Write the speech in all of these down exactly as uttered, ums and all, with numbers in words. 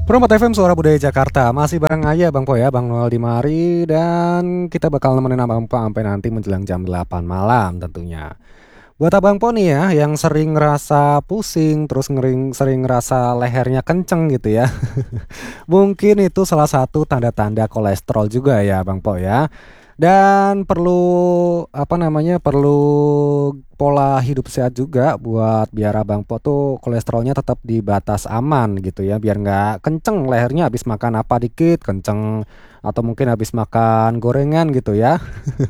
Promote F M Suara Budaya Jakarta. Masih bareng aja Bang Po ya, Bang Noel di mari. Dan kita bakal nemenin Abang Po sampai nanti menjelang jam delapan malam tentunya. Buat Abang Po nih ya, yang sering ngerasa pusing, terus ngering, sering ngerasa lehernya kenceng gitu ya. Mungkin itu salah satu tanda-tanda kolesterol juga ya Bang Po ya. Dan perlu apa namanya perlu pola hidup sehat juga buat biar Abang Po tuh kolesterolnya tetap di batas aman gitu ya, biar nggak kenceng lehernya habis makan apa dikit kenceng, atau mungkin habis makan gorengan gitu ya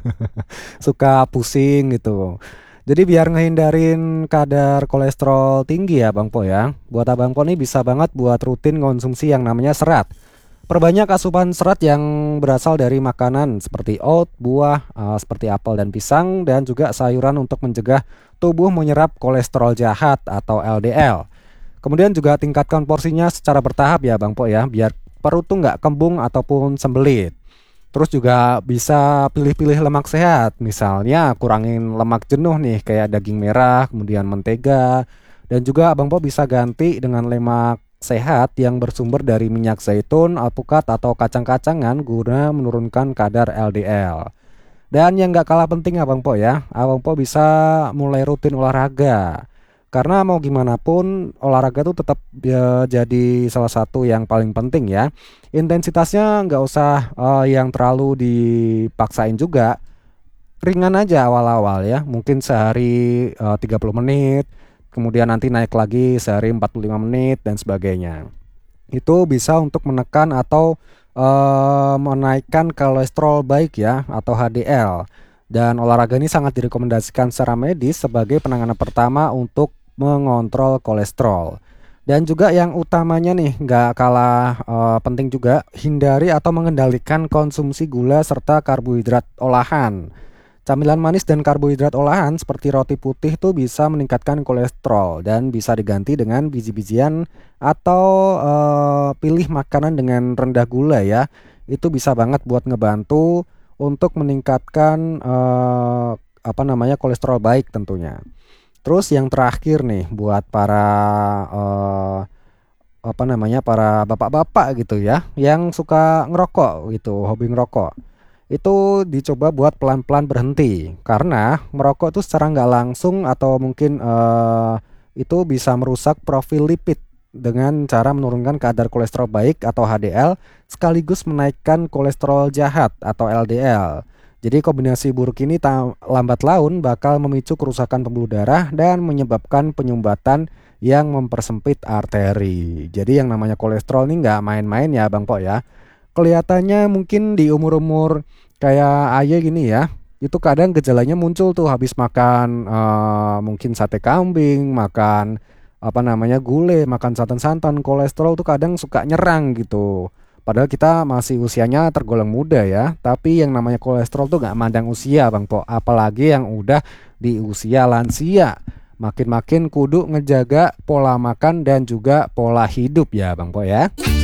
suka pusing gitu. Jadi biar ngehindarin kadar kolesterol tinggi ya Bang Po ya, buat Abang Po nih bisa banget buat rutin konsumsi yang namanya serat. Perbanyak asupan serat yang berasal dari makanan seperti oat, buah, eh, seperti apel dan pisang, dan juga sayuran untuk mencegah tubuh menyerap kolesterol jahat atau L D L. Kemudian juga tingkatkan porsinya secara bertahap ya Bang Po ya, biar perut tuh nggak kembung ataupun sembelit. Terus juga bisa pilih-pilih lemak sehat, misalnya kurangin lemak jenuh nih kayak daging merah, kemudian mentega, dan juga Abang Po bisa ganti dengan lemak sehat yang bersumber dari minyak zaitun, alpukat atau kacang-kacangan guna menurunkan kadar L D L. Dan yang gak kalah penting Abang Po ya, Abang Po bisa mulai rutin olahraga. Karena mau gimana pun olahraga tuh tetap ya, jadi salah satu yang paling penting ya. Intensitasnya nggak usah eh, yang terlalu dipaksain juga, ringan aja awal-awal ya, mungkin sehari eh, tiga puluh menit, kemudian nanti naik lagi sehari empat puluh lima menit dan sebagainya. Itu bisa untuk menekan atau eh, menaikkan kolesterol baik ya, atau H D L. Dan olahraga ini sangat direkomendasikan secara medis sebagai penanganan pertama untuk mengontrol kolesterol. Dan juga yang utamanya nih, nggak kalah eh, penting juga, hindari atau mengendalikan konsumsi gula serta karbohidrat olahan. Camilan manis dan karbohidrat olahan seperti roti putih tuh bisa meningkatkan kolesterol dan bisa diganti dengan biji-bijian atau eh, pilih makanan dengan rendah gula ya. Itu bisa banget buat ngebantu untuk meningkatkan eh, apa namanya kolesterol baik tentunya. Terus yang terakhir nih buat para eh, apa namanya para bapak-bapak gitu ya yang suka ngerokok gitu, hobi ngerokok. Itu dicoba buat pelan-pelan berhenti, karena merokok tuh secara nggak langsung atau mungkin eh, itu bisa merusak profil lipid dengan cara menurunkan kadar kolesterol baik atau H D L, sekaligus menaikkan kolesterol jahat atau L D L. Jadi kombinasi buruk ini ta- lambat laun bakal memicu kerusakan pembuluh darah dan menyebabkan penyumbatan yang mempersempit arteri. Jadi yang namanya kolesterol ini nggak main-main ya Bang Po ya. Kelihatannya mungkin di umur-umur kayak Aye gini ya, itu kadang gejalanya muncul tuh habis makan eh, mungkin sate kambing, makan apa namanya gulai, makan santan-santan, kolesterol tuh kadang suka nyerang gitu. Padahal kita masih usianya tergolong muda ya, tapi yang namanya kolesterol tuh gak mandang usia Bang Po, apalagi yang udah di usia lansia. Makin-makin kudu ngejaga pola makan dan juga pola hidup ya Bang Po ya.